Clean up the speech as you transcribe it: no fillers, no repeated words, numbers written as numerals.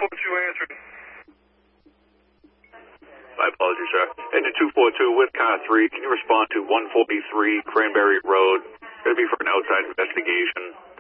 242 answered. My apologies, sir. Engine 242 with car 3, can you respond to 143 Cranberry Road? Going to be for an outside investigation.